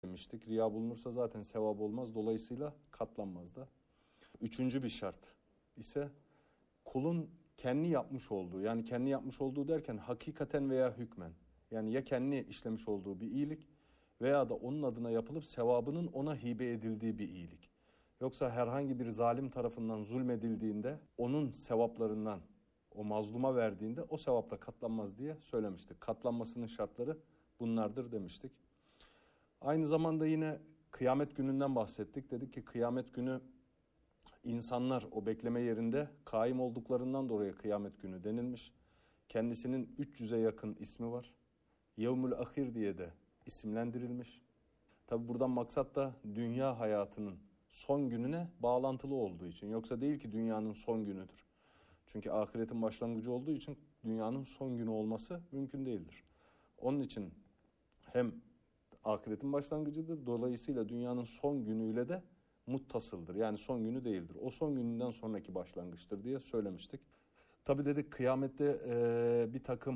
demiştik. Riya bulunursa zaten sevap olmaz. Dolayısıyla katlanmaz da. Üçüncü bir şart ise kulun kendi yapmış olduğu, yani kendi yapmış olduğu derken hakikaten veya hükmen, yani ya kendi işlemiş olduğu bir iyilik veya da onun adına yapılıp sevabının ona hibe edildiği bir iyilik. Yoksa herhangi bir zalim tarafından zulmedildiğinde onun sevaplarından o mazluma verdiğinde o sevapla katlanmaz diye söylemiştik. Katlanmasının şartları bunlardır demiştik. Aynı zamanda yine kıyamet gününden bahsettik. Dedik ki kıyamet günü insanlar o bekleme yerinde kaim olduklarından dolayı kıyamet günü denilmiş. Kendisinin 300'e yakın ismi var. Yevmül Ahir diye de isimlendirilmiş. Tabi buradan maksat da dünya hayatının son gününe bağlantılı olduğu için. Yoksa değil ki dünyanın son günüdür. Çünkü ahiretin başlangıcı olduğu için dünyanın son günü olması mümkün değildir. Onun için hem ahiretin başlangıcıdır, dolayısıyla dünyanın son günüyle de muttasıldır. Yani son günü değildir. O son gününden sonraki başlangıçtır diye söylemiştik. Tabi dedik kıyamette bir takım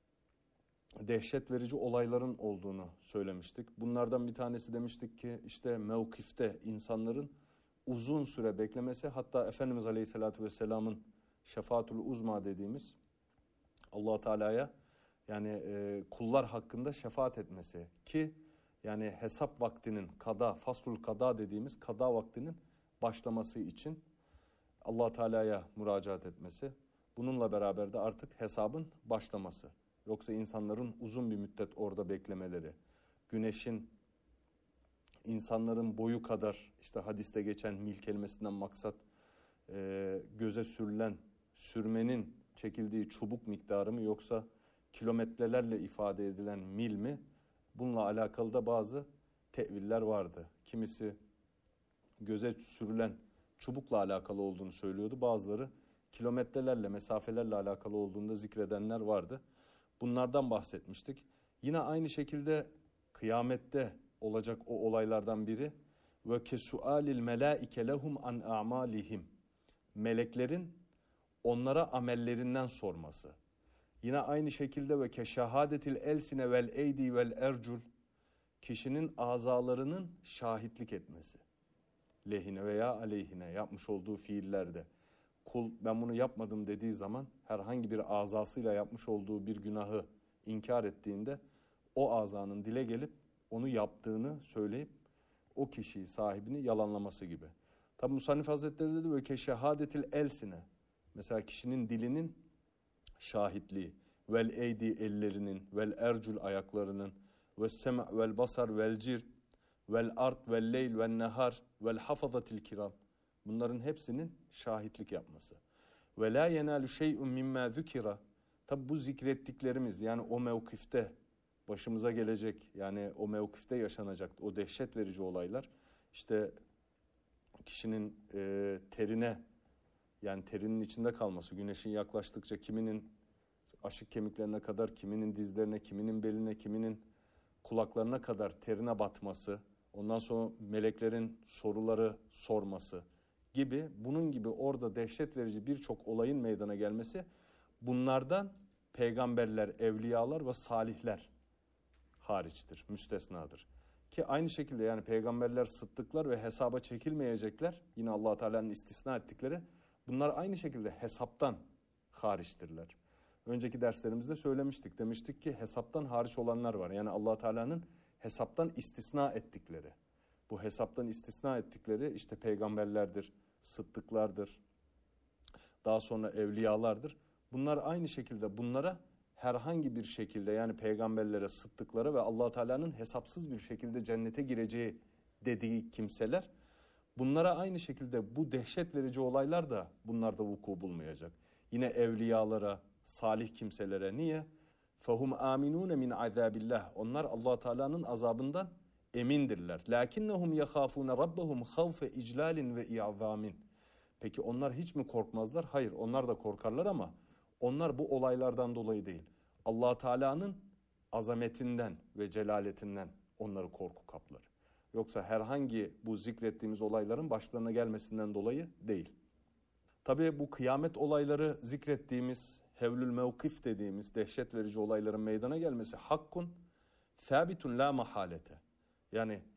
dehşet verici olayların olduğunu söylemiştik. Bunlardan bir tanesi demiştik ki işte mevkifte insanların uzun süre beklemesi, hatta Efendimiz Aleyhisselatü Vesselam'ın şefaatul uzma dediğimiz Allah Teala'ya yani kullar hakkında şefaat etmesi ki yani hesap vaktinin kada, faslul kada dediğimiz kada vaktinin başlaması için Allah Teala'ya müracaat etmesi. Bununla beraber de artık hesabın başlaması. Yoksa insanların uzun bir müddet orada beklemeleri, güneşin insanların boyu kadar, işte hadiste geçen mil kelimesinden maksat göze sürülen sürmenin çekildiği çubuk miktarı mı yoksa kilometrelerle ifade edilen mil mi? Bununla alakalı da bazı teviller vardı. Kimisi göze sürülen çubukla alakalı olduğunu söylüyordu. Bazıları kilometrelerle, mesafelerle alakalı olduğunu da zikredenler vardı. Bunlardan bahsetmiştik. Yine aynı şekilde kıyamette olacak o olaylardan biri ve kesualil melaike lehum an a'malihim. Meleklerin onlara amellerinden sorması. Yine aynı şekilde ve keşahadetil elsine vel eydi vel ercul, kişinin azalarının şahitlik etmesi. Lehine veya aleyhine yapmış olduğu fiillerde. Kul ben bunu yapmadım dediği zaman herhangi bir azasıyla yapmış olduğu bir günahı inkar ettiğinde o azanın dile gelip onu yaptığını söyleyip o kişiyi, sahibini yalanlaması gibi. Tabi Musannif Hazretleri dedi ve keşahadetil elsine. Mesela kişinin dilinin şahitliği, vel eydi ellerinin, vel ercul ayaklarının, ve sema vel basar vel cirt, vel art vel leyl vel nehar vel hafazatil kiram. Bunların hepsinin şahitlik yapması. Ve la yenalu şey'un mimma zukira. Tabi bu zikrettiklerimiz yani o mevkifte başımıza gelecek, yani o mevkifte yaşanacak o dehşet verici olaylar, işte kişinin terine, yani terinin içinde kalması, güneşin yaklaştıkça kiminin aşık kemiklerine kadar, kiminin dizlerine, kiminin beline, kiminin kulaklarına kadar terine batması, ondan sonra meleklerin soruları sorması gibi, bunun gibi orada dehşet verici birçok olayın meydana gelmesi, bunlardan peygamberler, evliyalar ve salihler hariçtir, müstesnadır. Ki aynı şekilde yani peygamberler, sıddıklar ve hesaba çekilmeyecekler, yine Allah Teala'nın istisna ettikleri, bunlar aynı şekilde hesaptan hariçtirler. Önceki derslerimizde söylemiştik. Demiştik ki hesaptan hariç olanlar var. Yani Allah Teala'nın hesaptan istisna ettikleri. Bu hesaptan istisna ettikleri işte peygamberlerdir, sıddıklardır, daha sonra evliyalardır. Bunlar aynı şekilde bunlara herhangi bir şekilde yani peygamberlere, sıddıklara ve Allah Teala'nın hesapsız bir şekilde cennete gireceği dediği kimseler, bunlara aynı şekilde bu dehşet verici olaylar da bunlarda vuku bulmayacak. Yine evliyalara, salih kimselere niye? Fehum aminun min azabillah. Onlar Allah Teala'nın azabından emindirler. Lakinnahum yahafun rabbahum havfe iclalin ve i'zamin. Peki onlar hiç mi korkmazlar? Hayır, onlar da korkarlar ama onlar bu olaylardan dolayı değil. Allah Teala'nın azametinden ve celaletinden onları korku kaplar. Yoksa herhangi bu zikrettiğimiz olayların başlarına gelmesinden dolayı değil. Tabii bu kıyamet olayları zikrettiğimiz, hevlül mevkif dediğimiz dehşet verici olayların meydana gelmesi hakkun, sabitun la mahalete. Yani